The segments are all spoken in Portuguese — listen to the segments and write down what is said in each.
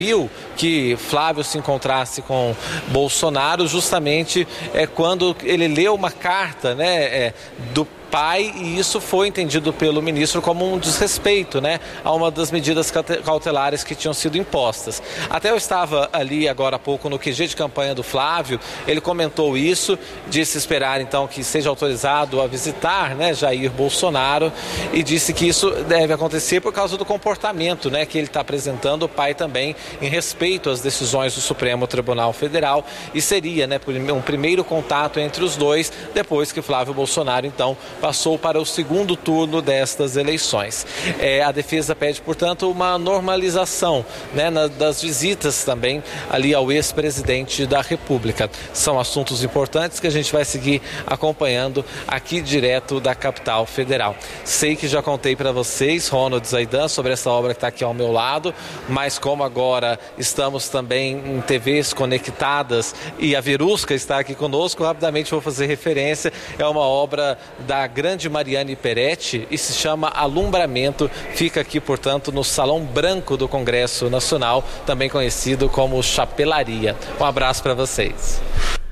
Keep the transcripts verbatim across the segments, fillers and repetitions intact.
viu que Flávio se encontrasse com Bolsonaro justamente é, quando ele leu uma carta, né, é, do pai, e isso foi entendido pelo ministro como um desrespeito, né, a uma das medidas cautelares que tinham sido impostas. Até eu estava ali agora há pouco no Q G de campanha do Flávio, ele comentou isso, disse esperar então que seja autorizado a visitar, né, Jair Bolsonaro, e disse que isso deve acontecer por causa do comportamento, né, que ele está apresentando, o pai também, em respeito às decisões do Supremo Tribunal Federal, e seria, né, um primeiro contato entre os dois, depois que Flávio Bolsonaro então passou para o segundo turno destas eleições. É, a defesa pede, portanto, uma normalização, né, na, das visitas também ali ao ex-presidente da República. São assuntos importantes que a gente vai seguir acompanhando aqui direto da capital federal. Sei que já contei para vocês, Ronald, Zaidan, sobre essa obra que está aqui ao meu lado, mas como agora estamos também em T Vs conectadas e a Verusca está aqui conosco, rapidamente vou fazer referência. É uma obra da grande Mariane Peretti e se chama Alumbramento. Fica aqui, portanto, no Salão Branco do Congresso Nacional, também conhecido como Chapelaria. Um abraço para vocês.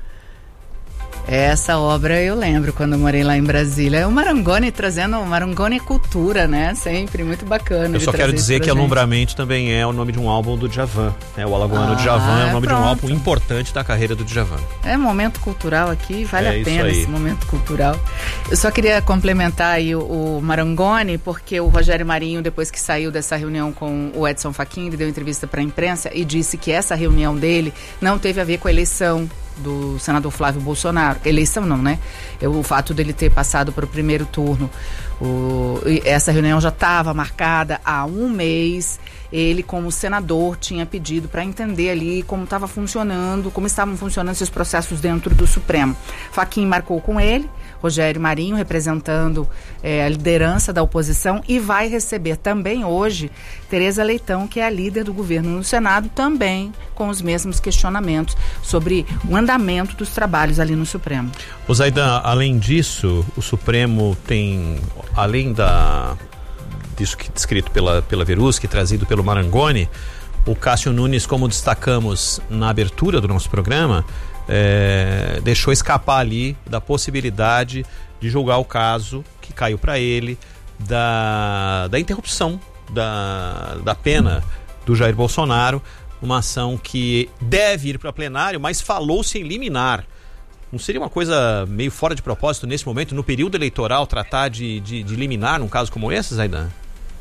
Essa obra eu lembro quando eu morei lá em Brasília. É o Marangoni trazendo, o Marangoni é cultura, né? Sempre, muito bacana. Eu só quero dizer que Alumbramento também é o nome de um álbum do Djavan. É, o Alagoano ah, Djavan é o nome pronto. de um álbum importante da carreira do Djavan. É momento cultural aqui, vale é a pena esse momento cultural. Eu só queria complementar aí o, o Marangoni, porque o Rogério Marinho, depois que saiu dessa reunião com o Edson Fachin, ele deu entrevista para a imprensa e disse que essa reunião dele não teve a ver com a eleição do senador Flávio Bolsonaro. Eleição não, né? O fato dele ter passado para o primeiro turno. O, essa reunião já estava marcada há um mês. Ele, como senador, tinha pedido para entender ali como estava funcionando, como estavam funcionando esses processos dentro do Supremo. Fachin marcou com ele, Rogério Marinho, representando é, a liderança da oposição, e vai receber também hoje Tereza Leitão, que é a líder do governo no Senado, também com os mesmos questionamentos sobre o andamento dos trabalhos ali no Supremo. O Zaidan, além disso, o Supremo tem, além da... disso que descrito pela, pela Verusca e trazido pelo Marangoni, o Cássio Nunes, como destacamos na abertura do nosso programa, é, deixou escapar ali da possibilidade de julgar o caso que caiu para ele da, da interrupção da, da pena do Jair Bolsonaro, uma ação que deve ir para plenário, mas falou-se em liminar. Não seria uma coisa meio fora de propósito nesse momento, no período eleitoral, tratar de, de, de liminar num caso como esse, Zaidan?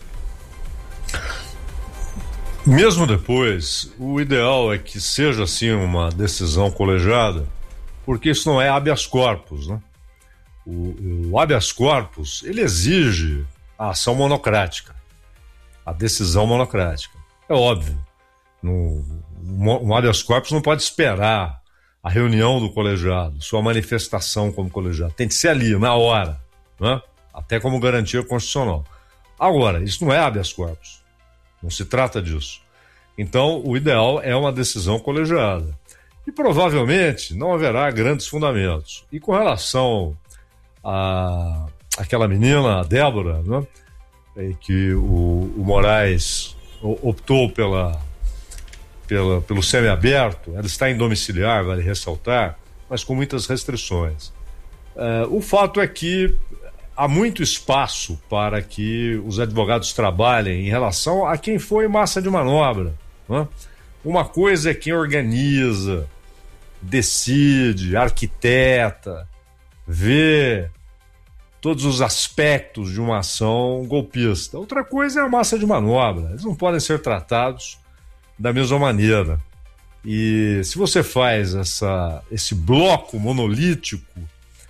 Mesmo depois, o ideal é que seja assim uma decisão colegiada, porque isso não é habeas corpus, né? O, o habeas corpus, ele exige a ação monocrática, a decisão monocrática. É óbvio, no, um habeas corpus não pode esperar a reunião do colegiado, sua manifestação como colegiado. Tem que ser ali, na hora, né? Até como garantia constitucional. Agora, isso não é habeas corpus. Não se trata disso. Então, o ideal é uma decisão colegiada. E provavelmente não haverá grandes fundamentos. E com relação a aquela menina, a Débora, né, é que o, o Moraes optou pela, pela, pelo semiaberto, ela está em domiciliar, vale ressaltar, mas com muitas restrições. É, o fato é que há muito espaço para que os advogados trabalhem em relação a quem foi massa de manobra, né? Uma coisa é quem organiza, decide, arquiteta, vê todos os aspectos de uma ação golpista. Outra coisa é a massa de manobra. Eles não podem ser tratados da mesma maneira. E se você faz essa, esse bloco monolítico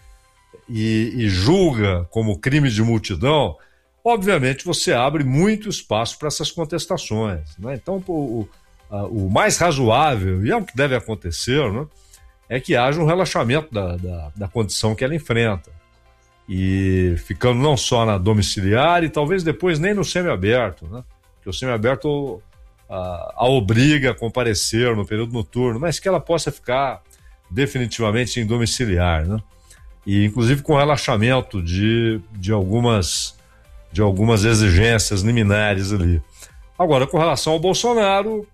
E, e julga como crime de multidão, obviamente você abre muito espaço para essas contestações, né? Então o, a, o mais razoável, e é o que deve acontecer, né, é que haja um relaxamento da, da, da condição que ela enfrenta, e ficando não só na domiciliar e talvez depois nem no semiaberto, né? Porque o semiaberto a, a obriga a comparecer no período noturno, mas que ela possa ficar definitivamente em domiciliar, né? E inclusive com relaxamento de, de, algumas, de algumas exigências liminares ali. Agora, com relação ao Bolsonaro,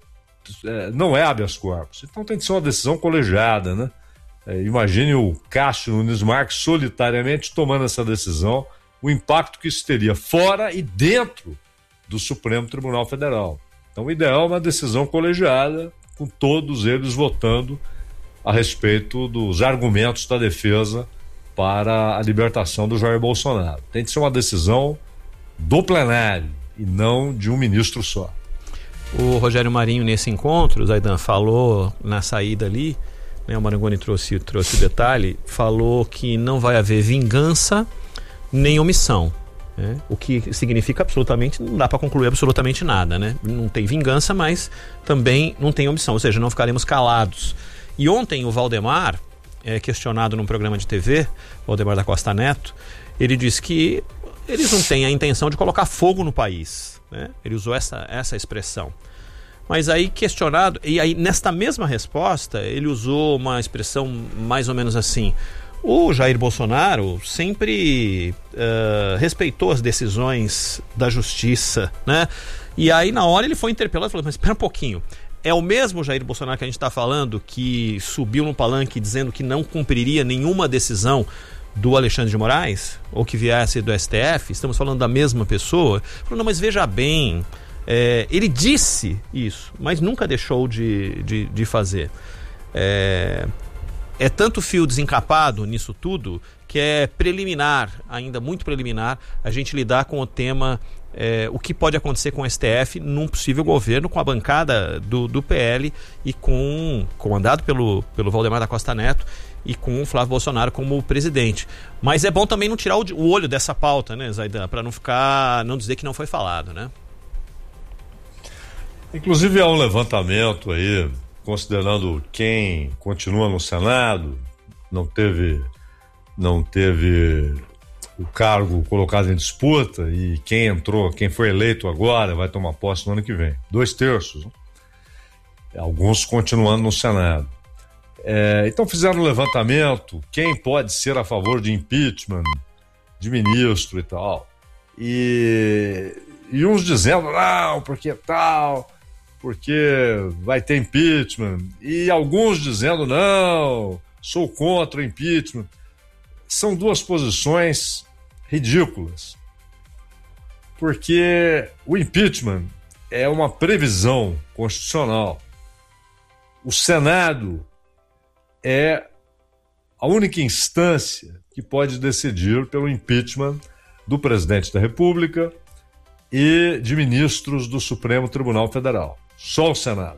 é, não é habeas corpus. Então tem que ser uma decisão colegiada, né? É, imagine o Cássio Nunes Marques solitariamente tomando essa decisão, o impacto que isso teria fora e dentro do Supremo Tribunal Federal. Então o ideal é uma decisão colegiada, com todos eles votando a respeito dos argumentos da defesa para a libertação do Jair Bolsonaro. Tem que ser uma decisão do plenário e não de um ministro só. O Rogério Marinho, nesse encontro, Zaidan, falou na saída ali, né, o Marangoni trouxe, trouxe o detalhe, falou que não vai haver vingança nem omissão. Né? O que significa absolutamente, não dá para concluir absolutamente nada, né? Não tem vingança, mas também não tem omissão, ou seja, não ficaremos calados. E ontem o Valdemar, é, questionado num programa de T V, Valdemar da Costa Neto, ele disse que eles não têm a intenção de colocar fogo no país, né? Ele usou essa, essa expressão. Mas aí questionado, e aí nesta mesma resposta ele usou uma expressão mais ou menos assim: o Jair Bolsonaro sempre uh, respeitou as decisões da justiça, né? E aí na hora ele foi interpelado e falou: mas espera um pouquinho, é o mesmo Jair Bolsonaro que a gente está falando que subiu no palanque dizendo que não cumpriria nenhuma decisão do Alexandre de Moraes, ou que viesse do S T F? Estamos falando da mesma pessoa? Falou: não, mas veja bem, é, ele disse isso, mas nunca deixou de, de, de fazer. É... É tanto fio desencapado nisso tudo que é preliminar, ainda muito preliminar, a gente lidar com o tema, é, o que pode acontecer com o S T F num possível governo com a bancada do, do P L e com, comandado pelo, pelo Valdemar da Costa Neto e com o Flávio Bolsonaro como presidente. Mas é bom também não tirar o, o olho dessa pauta, né, Zaidan, para não ficar, não dizer que não foi falado, né? Inclusive há um levantamento aí, considerando quem continua no Senado, não teve, não teve o cargo colocado em disputa, e quem entrou, quem foi eleito agora vai tomar posse no ano que vem. Dois terços. Né? Alguns continuando no Senado. É, então fizeram um levantamento, quem pode ser a favor de impeachment de ministro e tal. E, e uns dizendo, não, porque tal... porque vai ter impeachment, e alguns dizendo, não, sou contra o impeachment. São duas posições ridículas, porque o impeachment é uma previsão constitucional. O Senado é a única instância que pode decidir pelo impeachment do presidente da República e de ministros do Supremo Tribunal Federal. Só o Senado.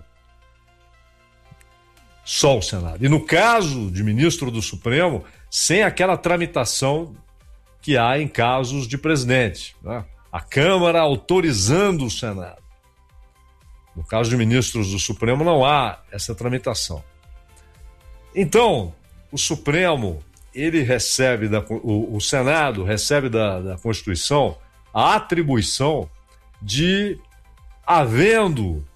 Só o Senado. E no caso de ministro do Supremo, sem aquela tramitação que há em casos de presidente, né? A Câmara autorizando o Senado. No caso de ministros do Supremo, não há essa tramitação. Então, o Supremo, ele recebe, da, o, o Senado recebe da, da Constituição a atribuição de, havendo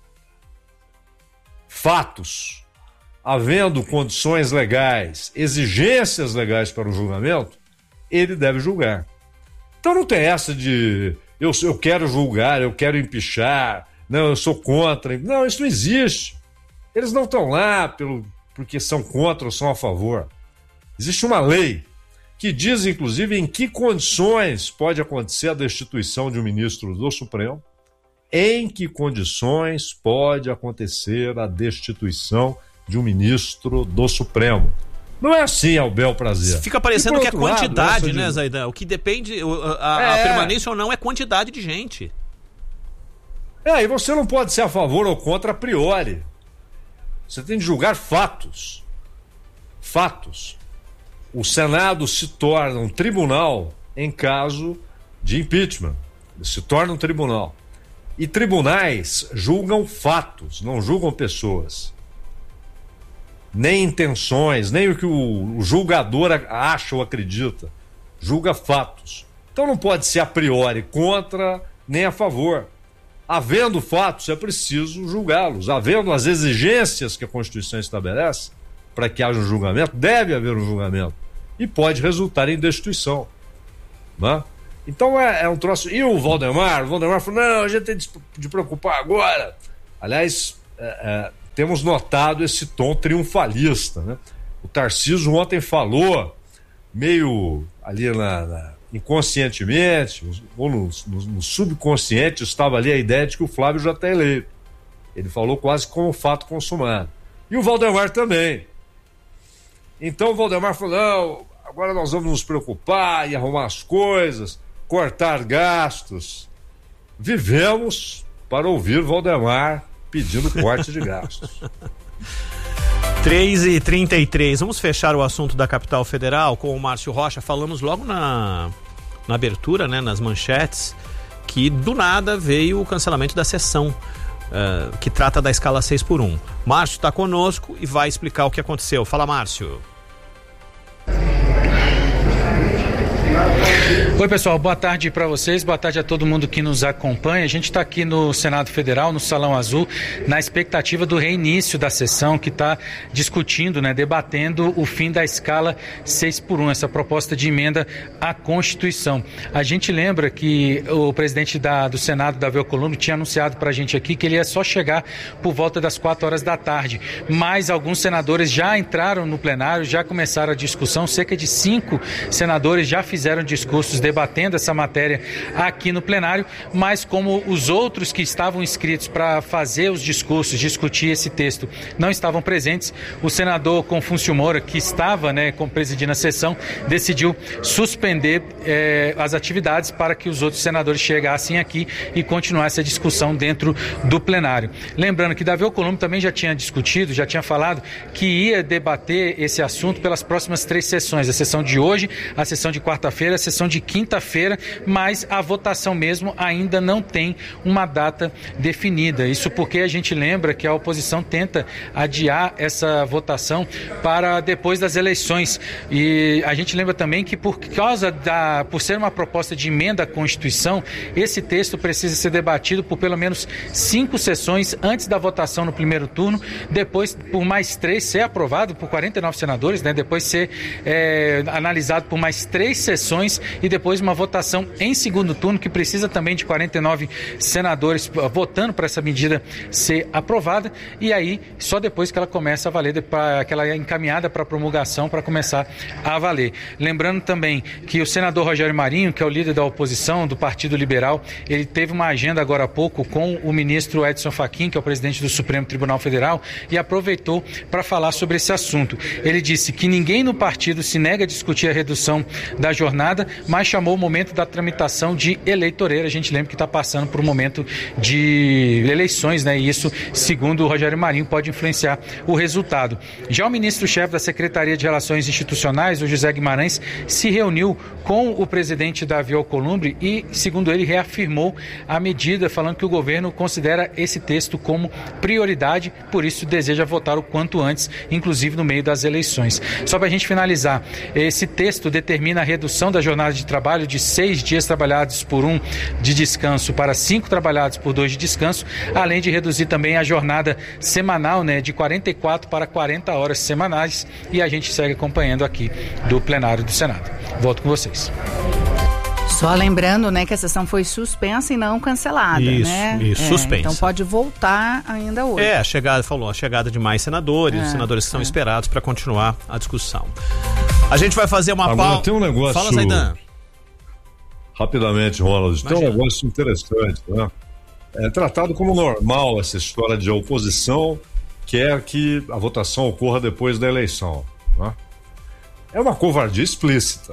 fatos, havendo condições legais, exigências legais para o julgamento, ele deve julgar. Então não tem essa de eu, eu quero julgar, eu quero empichar, não, eu sou contra. Não, isso não existe. Eles não estão lá pelo, porque são contra ou são a favor. Existe uma lei que diz, inclusive, em que condições pode acontecer a destituição de um ministro do Supremo, em que condições pode acontecer a destituição de um ministro do Supremo. Não é assim ao bel prazer. Fica parecendo que é quantidade, lado, né, de... Zaidan? O que depende, a, é... a permanência ou não é quantidade de gente. É, e você não pode ser a favor ou contra a priori. Você tem de julgar fatos. Fatos. O Senado se torna um tribunal em caso de impeachment. Ele se torna um tribunal. E tribunais julgam fatos, não julgam pessoas. Nem intenções, nem o que o, o julgador acha ou acredita. Julga fatos. Então não pode ser a priori contra nem a favor. Havendo fatos, é preciso julgá-los. Havendo as exigências que a Constituição estabelece para que haja um julgamento, deve haver um julgamento. E pode resultar em destituição. Né? Então é, é um troço. E o Valdemar, o Valdemar falou: não, a gente tem de, de preocupar agora. Aliás, é, é, temos notado esse tom triunfalista, né? O Tarcísio ontem falou, meio ali na, na, inconscientemente, ou no, no, no subconsciente, estava ali a ideia de que o Flávio já está eleito. Ele falou quase como um fato consumado. E o Valdemar também. Então o Valdemar falou, não, agora nós vamos nos preocupar e arrumar as coisas, cortar gastos. Vivemos para ouvir Valdemar pedindo corte de gastos. três e trinta e três, vamos fechar o assunto da capital federal com o Márcio Rocha. Falamos logo na, na abertura, né, nas manchetes, que do nada veio o cancelamento da sessão uh, que trata da escala seis por um. Márcio está conosco e vai explicar o que aconteceu. Fala, Márcio. Oi, pessoal, boa tarde para vocês, boa tarde a todo mundo que nos acompanha. A gente está aqui no Senado Federal, no Salão Azul, na expectativa do reinício da sessão que está discutindo, né, debatendo o fim da escala seis por um, essa proposta de emenda à Constituição. A gente lembra que o presidente da, do Senado, Davi Alcolumbre, tinha anunciado para a gente aqui que ele ia só chegar por volta das quatro horas da tarde, mas alguns senadores já entraram no plenário, já começaram a discussão, cerca de cinco senadores já fizeram discursos debatendo essa matéria aqui no plenário, mas como os outros que estavam inscritos para fazer os discursos, discutir esse texto, não estavam presentes, o senador Confúcio Moura, que estava, né, presidindo a sessão, decidiu suspender eh, as atividades para que os outros senadores chegassem aqui e continuassem a discussão dentro do plenário. Lembrando que Davi Alcolumbre também já tinha discutido, já tinha falado que ia debater esse assunto pelas próximas três sessões, a sessão de hoje, a sessão de quarta-feira, a sessão de quinta-feira, mas a votação mesmo ainda não tem uma data definida. Isso porque a gente lembra que a oposição tenta adiar essa votação para depois das eleições. E a gente lembra também que por causa da, por ser uma proposta de emenda à Constituição, esse texto precisa ser debatido por pelo menos cinco sessões antes da votação no primeiro turno, depois por mais três ser aprovado por quarenta e nove senadores, né? Depois ser é, analisado por mais três sessões e depois uma votação em segundo turno, que precisa também de quarenta e nove senadores votando para essa medida ser aprovada, e aí só depois que ela começa a valer, que ela é encaminhada para promulgação para começar a valer. Lembrando também que o senador Rogério Marinho, que é o líder da oposição do Partido Liberal, ele teve uma agenda agora há pouco com o ministro Edson Fachin, que é o presidente do Supremo Tribunal Federal, e aproveitou para falar sobre esse assunto. Ele disse que ninguém no partido se nega a discutir a redução da jornada, mas chamou o momento da tramitação de eleitoreira. A gente lembra que está passando por um momento de eleições, né? E isso, segundo o Rogério Marinho, pode influenciar o resultado. Já o ministro-chefe da Secretaria de Relações Institucionais, o José Guimarães, se reuniu com o presidente Davi Alcolumbre e, segundo ele, reafirmou a medida, falando que o governo considera esse texto como prioridade, por isso deseja votar o quanto antes, inclusive no meio das eleições. Só para a gente finalizar, esse texto determina a redução da jornada de trabalho de seis dias trabalhados por um de descanso para cinco trabalhados por dois de descanso, além de reduzir também a jornada semanal, né, de quarenta e quatro para quarenta horas semanais, e a gente segue acompanhando aqui do plenário do Senado. Volto com vocês. Só lembrando, né, que a sessão foi suspensa e não cancelada, isso, né? Isso, é, suspensa. Então pode voltar ainda hoje. É, a chegada, falou, a chegada de mais senadores, é, os senadores que são é. esperados para continuar a discussão. A gente vai fazer uma pausa. pausa. Tem um negócio... Fala, Zaidan. Rapidamente, Ronald, Imagina. Tem um negócio interessante, né? É tratado como normal essa história de oposição quer que a votação ocorra depois da eleição, né? É uma covardia explícita.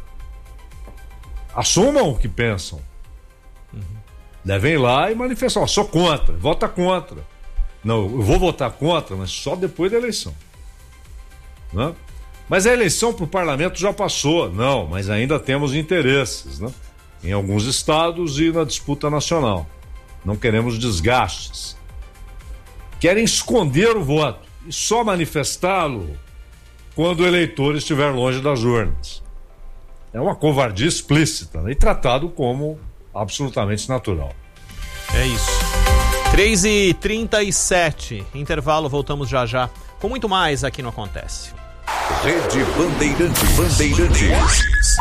Assumam o que pensam. Uhum. Devem ir lá e manifestar. Ó, sou contra, vota contra. Não, eu vou votar contra, mas só depois da eleição. Né? Mas a eleição para o parlamento já passou. Não, mas ainda temos interesses, né? Em alguns estados e na disputa nacional. Não queremos desgastes. Querem esconder o voto e só manifestá-lo quando o eleitor estiver longe das urnas. É uma covardia explícita, né? E tratado como absolutamente natural. É isso. três e trinta e sete, intervalo, voltamos já já com muito mais aqui no Acontece. Rede Bandeirantes. Bandeirantes.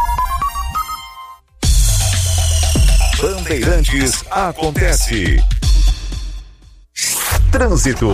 Bandeirantes Acontece. Trânsito.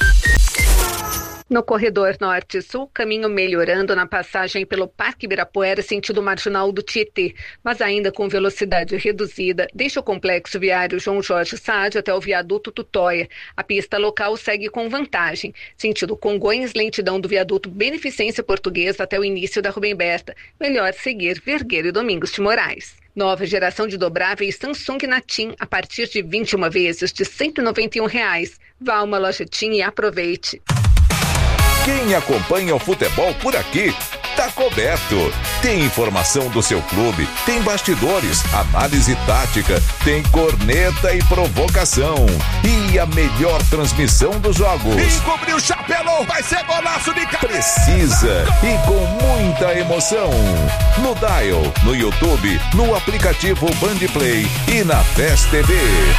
No corredor norte-sul, caminho melhorando na passagem pelo Parque Ibirapuera, sentido marginal do Tietê, mas ainda com velocidade reduzida, desde o complexo viário João Jorge Saad até o viaduto Tutóia. A pista local segue com vantagem, sentido Congonhas, lentidão do viaduto Beneficência Portuguesa até o início da Rubem Berta. Melhor seguir Vergueiro e Domingos de Moraes. Nova geração de dobráveis Samsung na TIM a partir de vinte e uma vezes de cento e noventa e um reais. Vá a uma loja TIM e aproveite. Quem acompanha o futebol por aqui tá coberto. Tem informação do seu clube, tem bastidores, análise tática, tem corneta e provocação. E a melhor transmissão dos jogos. Encobriu o chapéu, vai ser golaço de cabeça. Precisa e com muita emoção. No Dial, no YouTube, no aplicativo Bandplay e na Fest T V.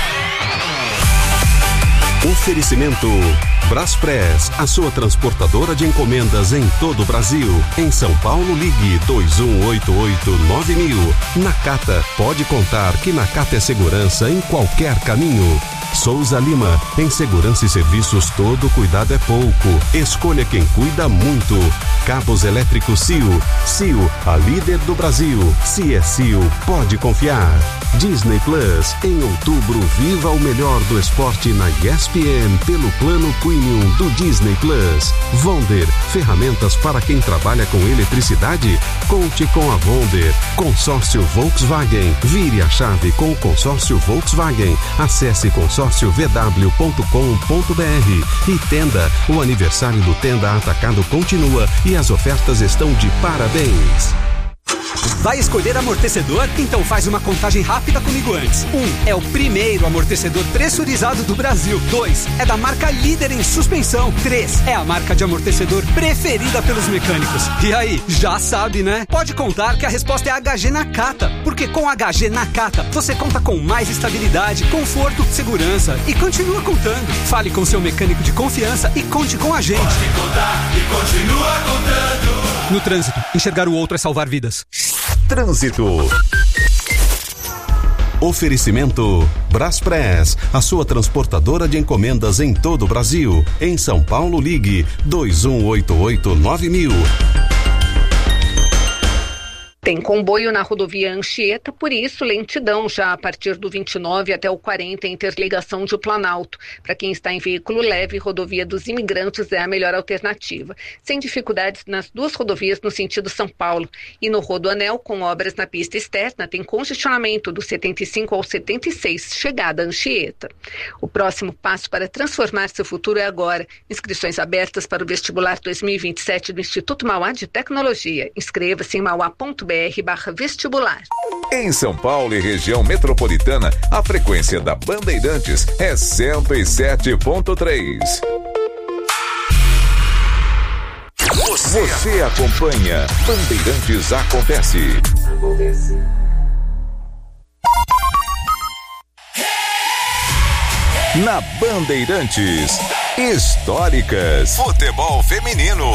Oferecimento Braspress, a sua transportadora de encomendas em todo o Brasil. Em São Paulo, ligue dois um oito oito nove mil. Nakata, pode contar que Nakata é segurança em qualquer caminho. Souza Lima, em segurança e serviços todo cuidado é pouco. Escolha quem cuida muito. Cabos elétricos C I O. C I O, a líder do Brasil. Se é C I O, pode confiar. Disney Plus, em outubro, viva o melhor do esporte na E S P N pelo plano Premium do Disney Plus. Vonder, ferramentas para quem trabalha com eletricidade? Conte com a Vonder. Consórcio Volkswagen, vire a chave com o consórcio Volkswagen. Acesse consórcio v w ponto com ponto b r. E Tenda, o aniversário do Tenda Atacado continua e as ofertas estão de parabéns. Vai escolher amortecedor? Então faz uma contagem rápida comigo antes. Um, é o primeiro amortecedor pressurizado do Brasil. Dois, é da marca líder em suspensão. Três, é a marca de amortecedor preferida pelos mecânicos. E aí, já sabe, né? Pode contar que a resposta é H G Nakata, porque com H G Nakata você conta com mais estabilidade, conforto, segurança e continua contando. Fale com seu mecânico de confiança e conte com a gente. Pode contar e continua contando. No trânsito, enxergar o outro é salvar vidas. Trânsito. Oferecimento Braspress, a sua transportadora de encomendas em todo o Brasil. Em São Paulo, ligue dois um oito oito nove mil. Tem comboio na rodovia Anchieta, por isso lentidão já a partir do vinte e nove até o quarenta, interligação de Planalto. Para quem está em veículo leve, rodovia dos Imigrantes é a melhor alternativa. Sem dificuldades nas duas rodovias no sentido São Paulo. E no Rodoanel, com obras na pista externa, tem congestionamento do setenta e cinco ao setenta e seis, chegada a Anchieta. O próximo passo para transformar seu futuro é agora. Inscrições abertas para o vestibular dois mil e vinte e sete do Instituto Mauá de Tecnologia. Inscreva-se em mauá ponto b r barra vestibular. Em São Paulo e região metropolitana, a frequência da Bandeirantes é cento e sete ponto três. Você, Você acompanha Bandeirantes Acontece. Acontece. Na Bandeirantes, históricas, futebol feminino.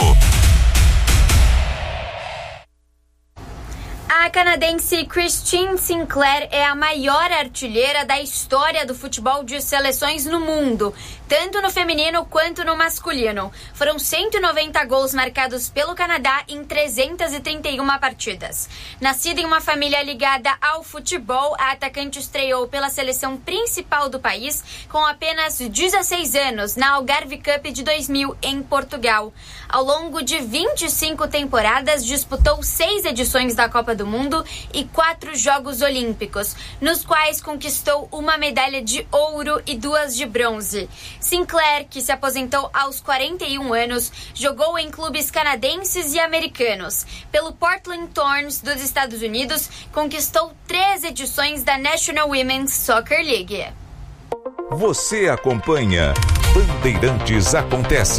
A canadense Christine Sinclair é a maior artilheira da história do futebol de seleções no mundo, tanto no feminino quanto no masculino. Foram cento e noventa gols marcados pelo Canadá em trezentas e trinta e uma partidas. Nascida em uma família ligada ao futebol, a atacante estreou pela seleção principal do país com apenas dezesseis anos na Algarve Cup de dois mil em Portugal. Ao longo de vinte e cinco temporadas, disputou seis edições da Copa do Mundo e quatro Jogos Olímpicos, nos quais conquistou uma medalha de ouro e duas de bronze. Sinclair, que se aposentou aos quarenta e um anos, jogou em clubes canadenses e americanos. Pelo Portland Thorns dos Estados Unidos, conquistou três edições da National Women's Soccer League. Você acompanha Bandeirantes Acontece.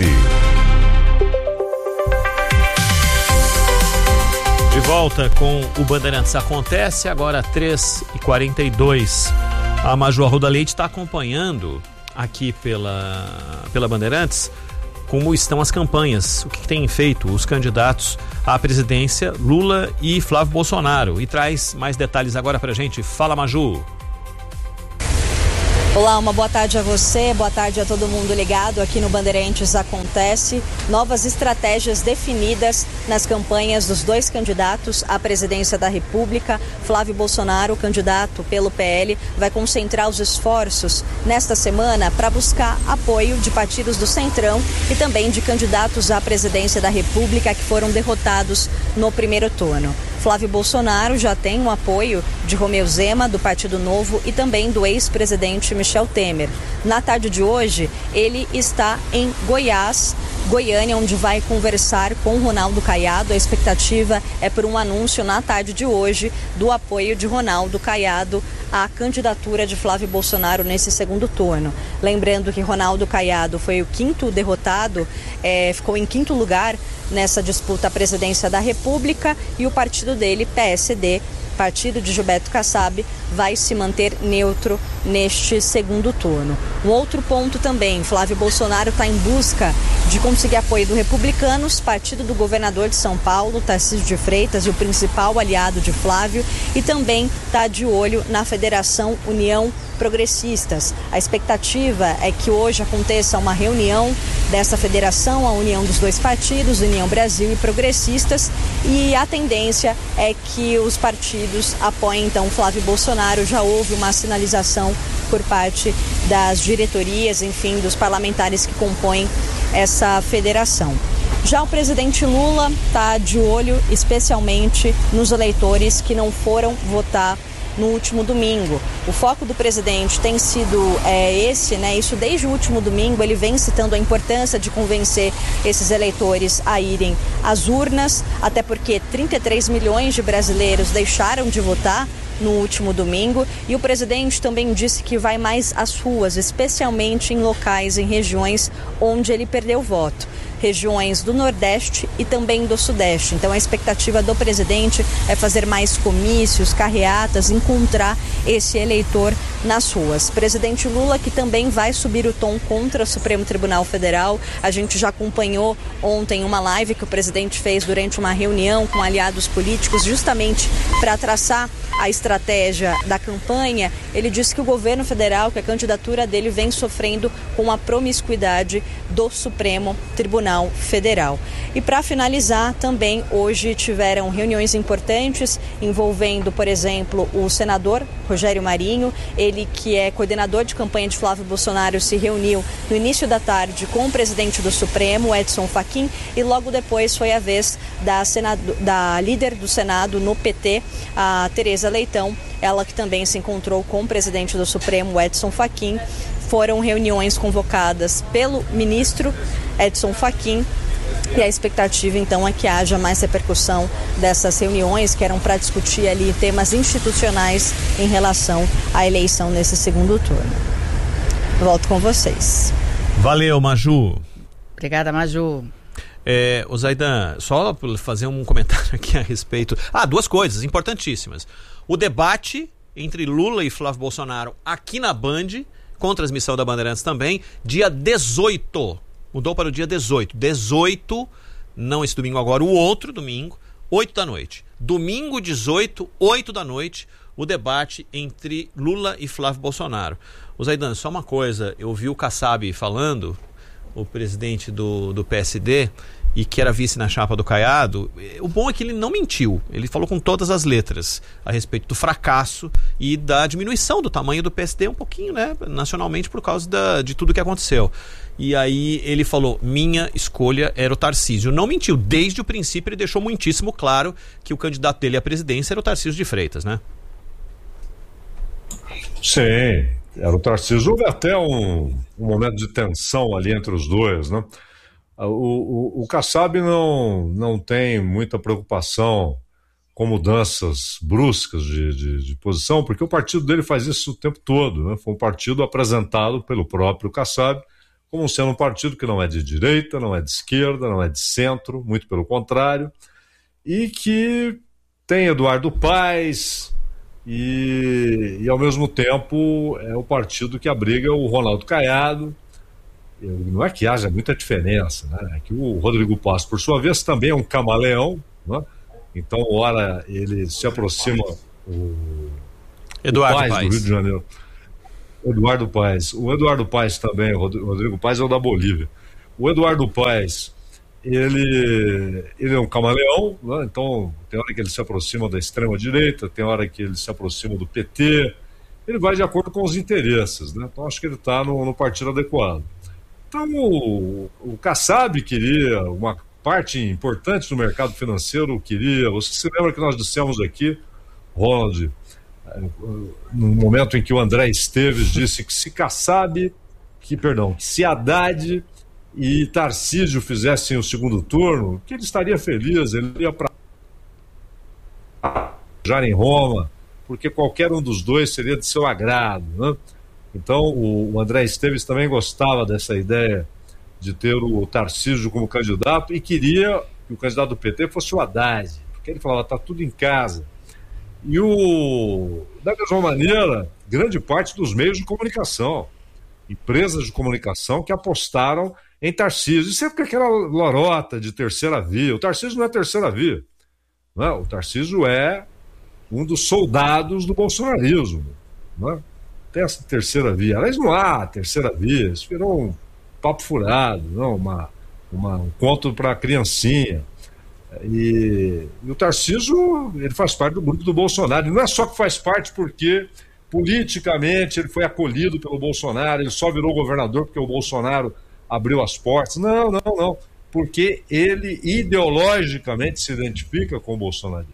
De volta com o Bandeirantes Acontece, agora três e quarenta e dois. A Maju Arruda Leite está acompanhando aqui pela, pela Bandeirantes como estão as campanhas, o que, que têm feito os candidatos à presidência, Lula e Flávio Bolsonaro. E traz mais detalhes agora pra gente. Fala, Maju. Olá, uma boa tarde a você, boa tarde a todo mundo ligado aqui no Bandeirantes Acontece. Novas estratégias definidas nas campanhas dos dois candidatos à presidência da República. Flávio Bolsonaro, candidato pelo P L, vai concentrar os esforços nesta semana para buscar apoio de partidos do Centrão e também de candidatos à presidência da República que foram derrotados no primeiro turno. Flávio Bolsonaro já tem o apoio de Romeu Zema, do Partido Novo, e também do ex-presidente Michel Temer. Na tarde de hoje, ele está em Goiás, Goiânia, onde vai conversar com Ronaldo Caiado. A expectativa é por um anúncio na tarde de hoje do apoio de Ronaldo Caiado à candidatura de Flávio Bolsonaro nesse segundo turno. Lembrando que Ronaldo Caiado foi o quinto derrotado, é, ficou em quinto lugar nessa disputa à presidência da República, e o partido dele, P S D, partido de Gilberto Kassab, vai se manter neutro neste segundo turno. Um outro ponto também, Flávio Bolsonaro está em busca de conseguir apoio do Republicanos, partido do governador de São Paulo, Tarcísio de Freitas, e o principal aliado de Flávio, e também está de olho na Federação União Progressistas. A expectativa é que hoje aconteça uma reunião dessa federação, a união dos dois partidos, União Brasil e Progressistas, e a tendência é que os partidos apoiem então Flávio Bolsonaro. Já houve uma sinalização por parte das diretorias, enfim, dos parlamentares que compõem essa federação. Já o presidente Lula está de olho especialmente nos eleitores que não foram votar no último domingo. O foco do presidente tem sido é, esse, né? Isso desde o último domingo. Ele vem citando a importância de convencer esses eleitores a irem às urnas, até porque trinta e três milhões de brasileiros deixaram de votar no último domingo, e o presidente também disse que vai mais às ruas, especialmente em locais, em regiões onde ele perdeu voto. Regiões do Nordeste e também do Sudeste. Então a expectativa do presidente é fazer mais comícios, carreatas, encontrar esse eleitor nas ruas. Presidente Lula, que também vai subir o tom contra o Supremo Tribunal Federal. A gente já acompanhou ontem uma live que o presidente fez durante uma reunião com aliados políticos, justamente para traçar a estratégia da campanha. Ele disse que o governo federal, que a candidatura dele vem sofrendo com a promiscuidade do Supremo Tribunal Federal. E para finalizar, também hoje tiveram reuniões importantes envolvendo, por exemplo, o senador Rogério Marinho. Ele, que é coordenador de campanha de Flávio Bolsonaro, se reuniu no início da tarde com o presidente do Supremo, Edson Fachin, e logo depois foi a vez da, senado, da líder do Senado no P T, a Tereza Leitão, ela que também se encontrou com o presidente do Supremo, Edson Fachin. Foram reuniões convocadas pelo ministro Edson Fachin, e a expectativa então é que haja mais repercussão dessas reuniões, que eram para discutir ali temas institucionais em relação à eleição nesse segundo turno. Volto com vocês. Valeu, Maju. Obrigada, Maju. É, o Zaidan, só para fazer um comentário aqui a respeito. Ah, duas coisas importantíssimas. O debate entre Lula e Flávio Bolsonaro aqui na Band, com transmissão da Bandeirantes também, dia dezoito. Mudou para o dia dezoito. dezoito, não esse domingo agora, o outro domingo, oito da noite. Domingo dezoito, oito da noite, o debate entre Lula e Flávio Bolsonaro. O Zaidan, só uma coisa, eu vi o Kassab falando, o presidente do, do P S D, e que era vice na chapa do Caiado. O bom é que ele não mentiu, ele falou com todas as letras a respeito do fracasso e da diminuição do tamanho do P S D um pouquinho, né, nacionalmente, por causa da, de tudo que aconteceu. E aí ele falou, minha escolha era o Tarcísio. Não mentiu, desde o princípio ele deixou muitíssimo claro que o candidato dele à presidência era o Tarcísio de Freitas, né? Sim, era o Tarcísio. Houve até um, um momento de tensão ali entre os dois, né? O, o, o Kassab não, não tem muita preocupação com mudanças bruscas de, de, de posição, porque o partido dele faz isso o tempo todo, né? Foi um partido apresentado pelo próprio Kassab como sendo um partido que não é de direita, não é de esquerda, não é de centro, muito pelo contrário, e que tem Eduardo Paes e, e ao mesmo tempo é o partido que abriga o Ronaldo Caiado. Não é que haja muita diferença, né? É que o Rodrigo Paes, por sua vez, também é um camaleão, né? Então, ora ele se aproxima o Eduardo Paes Paes do Rio de Janeiro. Eduardo Paes. O Eduardo Paes também, o Rodrigo Paes é o da Bolívia. O Eduardo Paes, ele, ele é um camaleão, né? Então tem hora que ele se aproxima da extrema-direita, tem hora que ele se aproxima do P T, ele vai de acordo com os interesses, né? Então acho que ele está no, no partido adequado. Então o, o Kassab queria, uma parte importante do mercado financeiro queria, você se lembra que nós dissemos aqui, Ronald, no momento em que o André Esteves disse que se Kassab, que, perdão, que se Haddad e Tarcísio fizessem o segundo turno, que ele estaria feliz, ele ia para já em Roma, porque qualquer um dos dois seria de seu agrado, né? Então o André Esteves também gostava dessa ideia de ter o Tarcísio como candidato e queria que o candidato do P T fosse o Haddad, porque ele falava, está tudo em casa. E o, da mesma maneira, grande parte dos meios de comunicação, empresas de comunicação que apostaram em Tarcísio. E sempre com aquela lorota de terceira via. O Tarcísio não é terceira via. Não, o Tarcísio é um dos soldados do bolsonarismo. Não, tem essa terceira via. Aliás, não há terceira via. Isso virou um papo furado, não, uma, uma, um conto para criancinha. E, e o Tarcísio, ele faz parte do grupo do Bolsonaro. E não é só que faz parte porque politicamente ele foi acolhido pelo Bolsonaro, ele só virou governador porque o Bolsonaro abriu as portas. Não, não, não. Porque ele ideologicamente se identifica com o bolsonarismo.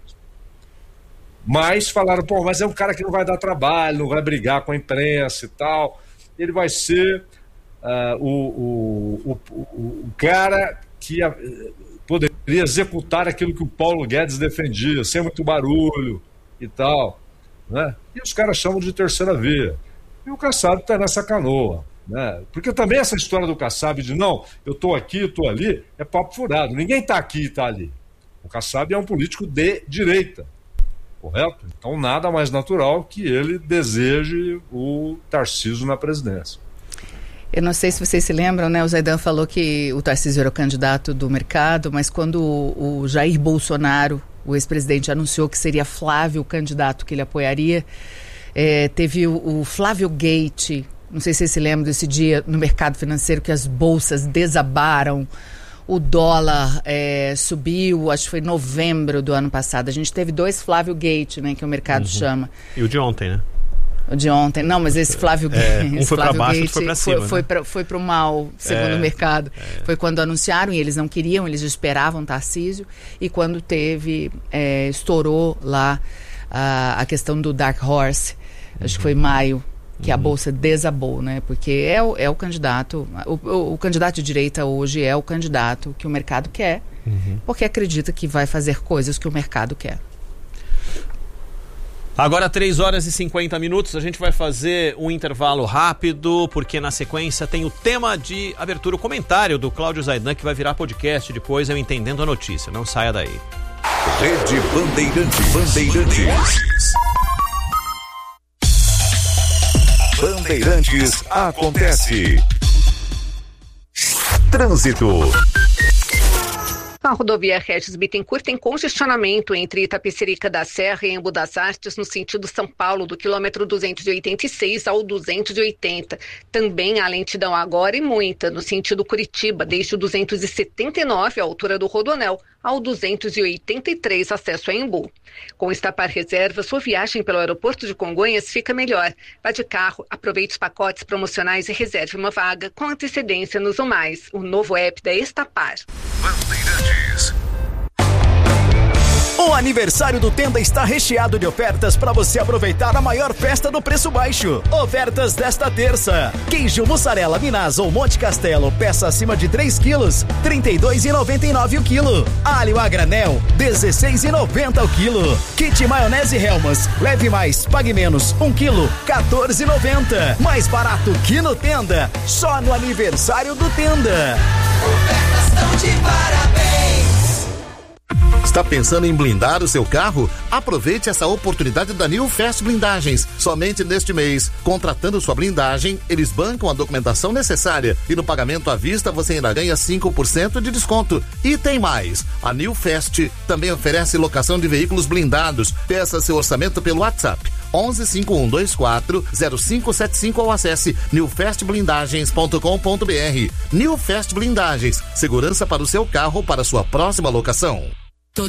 Mas falaram, pô, mas é um cara que não vai dar trabalho, não vai brigar com a imprensa e tal. Ele vai ser uh, o, o, o, o cara que uh, poderia executar aquilo que o Paulo Guedes defendia, sem muito barulho e tal, né? E os caras chamam de terceira via. E o Kassab está nessa canoa, né? Porque também essa história do Kassab de não, eu estou aqui, estou ali, é papo furado. Ninguém está aqui e está ali. O Kassab é um político de direita, correto? Então nada mais natural que ele deseje o Tarcísio na presidência. Eu não sei se vocês se lembram, né? O Zaidan falou que o Tarcísio era o candidato do mercado, mas quando o, o Jair Bolsonaro, o ex-presidente, anunciou que seria Flávio o candidato que ele apoiaria, é, teve o, o Flávio Gate, não sei se vocês se lembram desse dia no mercado financeiro que as bolsas desabaram, o dólar é, subiu, acho que foi em novembro do ano passado. A gente teve dois Flávio Gate, né, que o mercado uhum. chama. E o de ontem, né? O de ontem, não, mas esse Flávio é, Gate, um foi para baixo, outro foi para cima, foi, né? foi para foi para o mal, segundo é, o mercado. É. Foi quando anunciaram e eles não queriam, eles esperavam Tarcísio, e quando teve, é, estourou lá a, a questão do Dark Horse, uhum. acho que foi maio, que uhum. a bolsa desabou, né? Porque é o, é o candidato, o, o, o candidato de direita hoje é o candidato que o mercado quer, uhum. porque acredita que vai fazer coisas que o mercado quer. Agora três horas e cinquenta minutos, a gente vai fazer um intervalo rápido, porque na sequência tem o tema de abertura, o comentário do Cláudio Zaidan, que vai virar podcast depois, eu Entendendo a Notícia. Não saia daí. Rede Bandeirantes. Bandeirantes. Bandeirantes acontece. Trânsito. A rodovia Regis Bittencourt tem congestionamento entre Itapecerica da Serra e Embu das Artes no sentido São Paulo, do quilômetro duzentos e oitenta e seis ao duzentos e oitenta. Também há lentidão agora e muita no sentido Curitiba, desde o duzentos e setenta e nove, à altura do Rodoanel, ao duzentos e oitenta e três, acesso a Embu. Com Estapar Reserva, sua viagem pelo aeroporto de Congonhas fica melhor. Vá de carro, aproveite os pacotes promocionais e reserve uma vaga com antecedência no Zoom Mais, o novo app da Estapar. Bandeirantes. O aniversário do Tenda está recheado de ofertas para você aproveitar a maior festa do preço baixo. Ofertas desta terça: queijo mussarela Minas ou Monte Castelo, peça acima de três quilos, trinta e dois reais e noventa e nove centavos o quilo. Alho a granel, dezesseis reais e noventa centavos o quilo. Kit maionese Hellmann's, leve mais, pague menos, um quilo, quatorze reais e noventa centavos. Mais barato que no Tenda, só no aniversário do Tenda. Ofertas estão de parabéns. Está pensando em blindar o seu carro? Aproveite essa oportunidade da New Fast Blindagens. Somente neste mês, contratando sua blindagem, eles bancam a documentação necessária e no pagamento à vista você ainda ganha cinco por cento de desconto. E tem mais, a New Fast também oferece locação de veículos blindados. Peça seu orçamento pelo WhatsApp onze cinco um dois quatro zero cinco sete cinco ou acesse new fest blindagens ponto com ponto br. New Fest Blindagens, segurança para o seu carro para sua próxima locação.